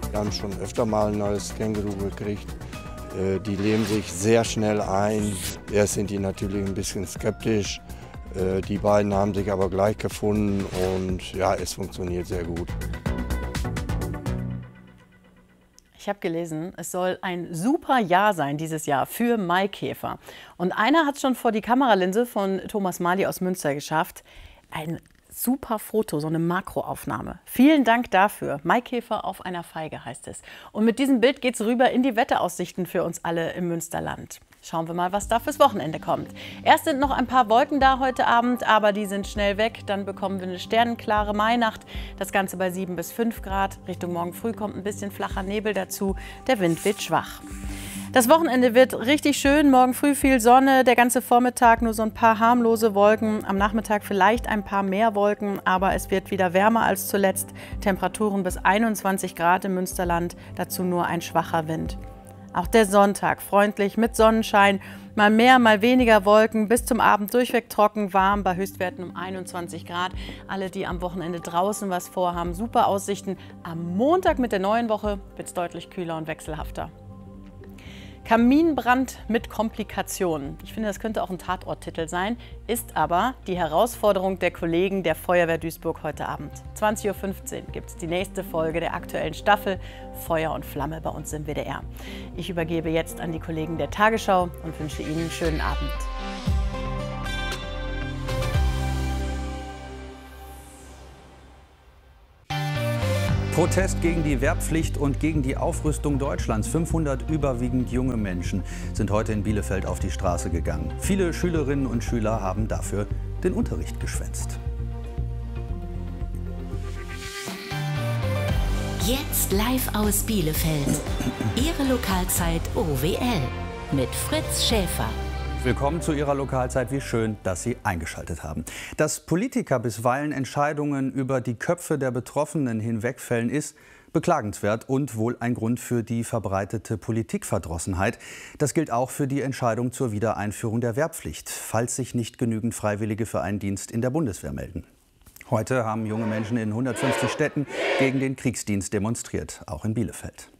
Wir haben schon öfter mal ein neues Känguru gekriegt. Die leben sich sehr schnell ein. Erst sind die natürlich ein bisschen skeptisch. Die beiden haben sich aber gleich gefunden und ja, es funktioniert sehr gut. Ich habe gelesen, es soll ein super Jahr sein dieses Jahr für Maikäfer. Und einer hat es schon vor die Kameralinse von Thomas Mali aus Münster geschafft. Ein super Foto, so eine Makroaufnahme. Vielen Dank dafür. Maikäfer auf einer Feige heißt es. Und mit diesem Bild geht es rüber in die Wetteraussichten für uns alle im Münsterland. Schauen wir mal, was da fürs Wochenende kommt. Erst sind noch ein paar Wolken da heute Abend, aber die sind schnell weg. Dann bekommen wir eine sternenklare Mainacht. Das Ganze bei 7 bis 5 Grad. Richtung morgen früh kommt ein bisschen flacher Nebel dazu. Der Wind weht schwach. Das Wochenende wird richtig schön. Morgen früh viel Sonne, der ganze Vormittag nur so ein paar harmlose Wolken. Am Nachmittag vielleicht ein paar mehr Wolken, aber es wird wieder wärmer als zuletzt. Temperaturen bis 21 Grad im Münsterland, dazu nur ein schwacher Wind. Auch der Sonntag freundlich mit Sonnenschein, mal mehr, mal weniger Wolken, bis zum Abend durchweg trocken, warm, bei Höchstwerten um 21 Grad. Alle, die am Wochenende draußen was vorhaben, super Aussichten. Am Montag mit der neuen Woche wird es deutlich kühler und wechselhafter. Kaminbrand mit Komplikationen. Ich finde, das könnte auch ein Tatorttitel sein, ist aber die Herausforderung der Kollegen der Feuerwehr Duisburg heute Abend. 20:15 Uhr gibt es die nächste Folge der aktuellen Staffel Feuer und Flamme bei uns im WDR. Ich übergebe jetzt an die Kollegen der Tagesschau und wünsche Ihnen einen schönen Abend. Protest gegen die Wehrpflicht und gegen die Aufrüstung Deutschlands. 500 überwiegend junge Menschen sind heute in Bielefeld auf die Straße gegangen. Viele Schülerinnen und Schüler haben dafür den Unterricht geschwänzt. Jetzt live aus Bielefeld. Ihre Lokalzeit OWL mit Fritz Schäfer. Willkommen zu Ihrer Lokalzeit. Wie schön, dass Sie eingeschaltet haben. Dass Politiker bisweilen Entscheidungen über die Köpfe der Betroffenen hinwegfällen, ist beklagenswert und wohl ein Grund für die verbreitete Politikverdrossenheit. Das gilt auch für die Entscheidung zur Wiedereinführung der Wehrpflicht, falls sich nicht genügend Freiwillige für einen Dienst in der Bundeswehr melden. Heute haben junge Menschen in 150 Städten gegen den Kriegsdienst demonstriert, auch in Bielefeld.